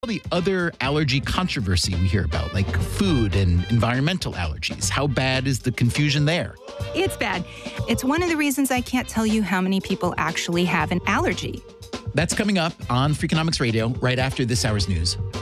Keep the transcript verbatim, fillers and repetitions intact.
All the other allergy controversy we hear about, like food and environmental allergies. How bad is the confusion there? It's bad. It's one of the reasons I can't tell you how many people actually have an allergy. That's coming up on Freakonomics Radio right after this hour's news.